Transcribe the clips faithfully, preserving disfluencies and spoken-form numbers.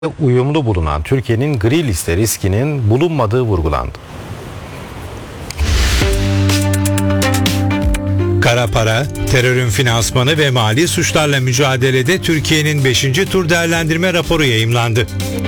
uyumlu bulunan Türkiye'nin gri liste riskinin bulunmadığı vurgulandı. Kara para, terörün finansmanı ve mali suçlarla mücadelede Türkiye'nin beşinci tur değerlendirme raporu yayımlandı.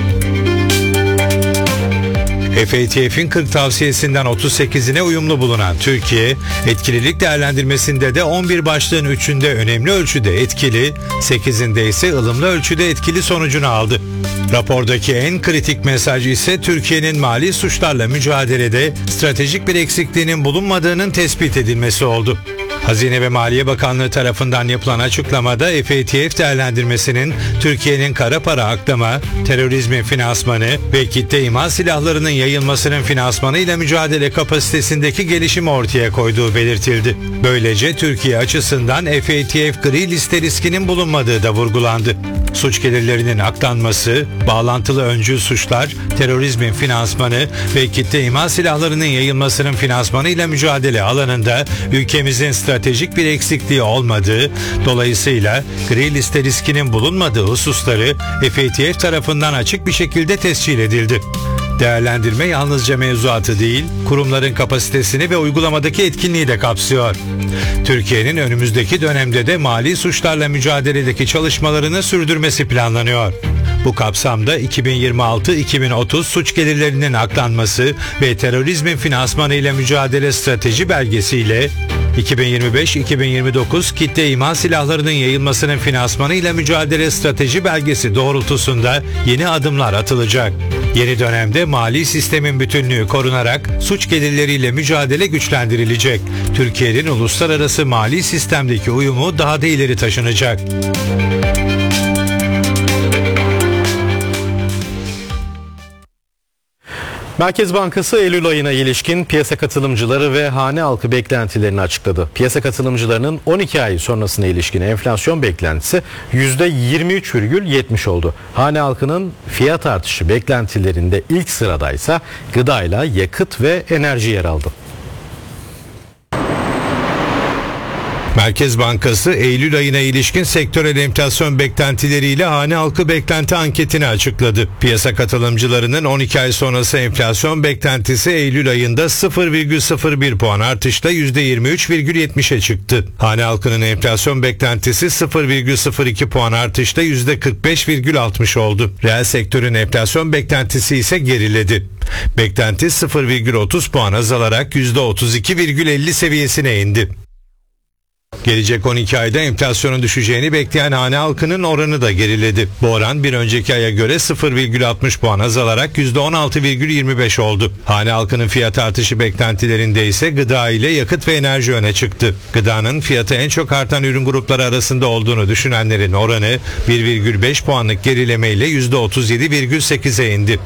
F A T F'in kırk tavsiyesinden otuz sekizine uyumlu bulunan Türkiye, etkililik değerlendirmesinde de on bir başlığın üçünde önemli ölçüde etkili, sekizinde ise ılımlı ölçüde etkili sonucunu aldı. Rapordaki en kritik mesaj ise Türkiye'nin mali suçlarla mücadelede stratejik bir eksikliğinin bulunmadığının tespit edilmesi oldu. Hazine ve Maliye Bakanlığı tarafından yapılan açıklamada F A T F değerlendirmesinin Türkiye'nin kara para aklama, terörizmin finansmanı ve kitle imha silahlarının yayılmasının finansmanıyla mücadele kapasitesindeki gelişimi ortaya koyduğu belirtildi. Böylece Türkiye açısından F A T F gri liste riskinin bulunmadığı da vurgulandı. Suç gelirlerinin aklanması, bağlantılı öncül suçlar, terörizmin finansmanı ve kitle imha silahlarının yayılmasının finansmanıyla mücadele alanında ülkemizin stratejik bir eksikliği olmadığı, dolayısıyla gri liste riskinin bulunmadığı hususları F A T F tarafından açık bir şekilde tescil edildi. Değerlendirme yalnızca mevzuatı değil, kurumların kapasitesini ve uygulamadaki etkinliği de kapsıyor. Türkiye'nin önümüzdeki dönemde de mali suçlarla mücadeledeki çalışmalarını sürdürmesi planlanıyor. Bu kapsamda iki bin yirmi altı iki bin otuz suç gelirlerinin aklanması ve terörizmin finansmanı ile mücadele strateji belgesiyle iki bin yirmi beş iki bin yirmi dokuz kitle imha silahlarının yayılmasının finansmanı ile mücadele strateji belgesi doğrultusunda yeni adımlar atılacak. Yeni dönemde mali sistemin bütünlüğü korunarak suç gelirleriyle mücadele güçlendirilecek. Türkiye'nin uluslararası mali sistemdeki uyumu daha da ileri taşınacak. Merkez Bankası Eylül ayına ilişkin piyasa katılımcıları ve hane halkı beklentilerini açıkladı. Piyasa katılımcılarının on iki ay sonrasına ilişkin enflasyon beklentisi yüzde yirmi üç virgül yetmiş oldu. Hane halkının fiyat artışı beklentilerinde ilk sıradaysa gıdayla yakıt ve enerji yer aldı. Merkez Bankası Eylül ayına ilişkin sektörel enflasyon beklentileriyle hane halkı beklenti anketini açıkladı. Piyasa katılımcılarının on iki ay sonrası enflasyon beklentisi Eylül ayında sıfır virgül sıfır bir puan artışla yüzde yirmi üç virgül yetmişe çıktı. Hane halkının enflasyon beklentisi sıfır virgül sıfır iki puan artışla yüzde kırk beş virgül altmış oldu. Reel sektörün enflasyon beklentisi ise geriledi. Beklenti sıfır virgül otuz puan azalarak yüzde otuz iki virgül elli seviyesine indi. Gelecek on iki ayda enflasyonun düşeceğini bekleyen hane halkının oranı da geriledi. Bu oran bir önceki aya göre sıfır virgül altmış puan azalarak yüzde on altı virgül yirmi beş oldu. Hane halkının fiyat artışı beklentilerinde ise gıda ile yakıt ve enerji öne çıktı. Gıdanın fiyatı en çok artan ürün grupları arasında olduğunu düşünenlerin oranı bir virgül beş puanlık gerileme ile yüzde otuz yedi virgül sekize indi.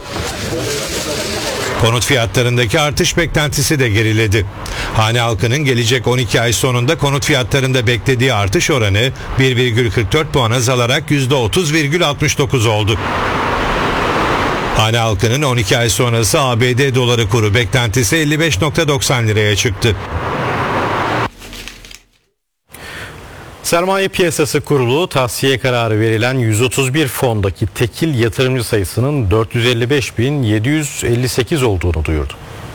Konut fiyatlarındaki artış beklentisi de geriledi. Hane halkının gelecek on iki ay sonunda konut fiyatlarında beklediği artış oranı bir virgül kırk dört puan azalarak yüzde otuz virgül altmış dokuz oldu. Hane halkının on iki ay sonrası A B D doları kuru beklentisi elli beş virgül doksan liraya çıktı. Sermaye Piyasası Kurulu tavsiye kararı verilen yüz otuz bir fondaki tekil yatırımcı sayısının dört yüz elli beş bin yedi yüz elli sekiz olduğunu duyurdu.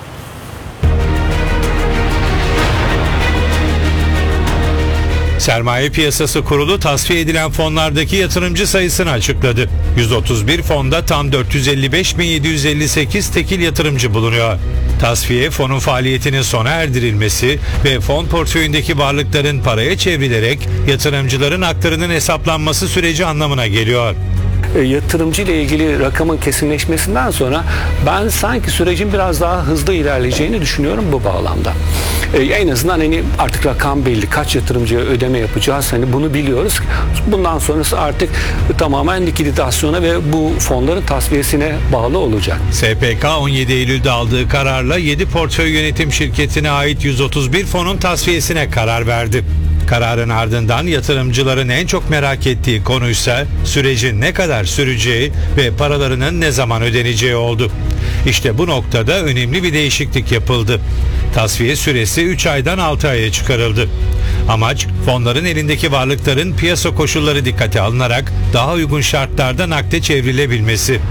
Sermaye Piyasası Kurulu tasfiye edilen fonlardaki yatırımcı sayısını açıkladı. yüz otuz bir fonda tam dört yüz elli beş bin yedi yüz elli sekiz tekil yatırımcı bulunuyor. Tasfiye, fonun faaliyetinin sona erdirilmesi ve fon portföyündeki varlıkların paraya çevrilerek yatırımcıların haklarının hesaplanması süreci anlamına geliyor. Yatırımcı ile ilgili rakamın kesinleşmesinden sonra ben sanki sürecin biraz daha hızlı ilerleyeceğini düşünüyorum bu bağlamda. Ee, en azından hani artık rakam belli, kaç yatırımcıya ödeme yapacağız, hani bunu biliyoruz. Bundan sonrası artık tamamen likidasyona ve bu fonların tasfiyesine bağlı olacak. S P K on yedi Eylül'de aldığı kararla yedi portföy yönetim şirketine ait yüz otuz bir fonun tasfiyesine karar verdi. Kararın ardından yatırımcıların en çok merak ettiği konuysa sürecin ne kadar süreceği ve paralarının ne zaman ödeneceği oldu. İşte bu noktada önemli bir değişiklik yapıldı. Tasfiye süresi üç aydan altı aya çıkarıldı. Amaç fonların elindeki varlıkların piyasa koşulları dikkate alınarak daha uygun şartlarda nakde çevrilebilmesi.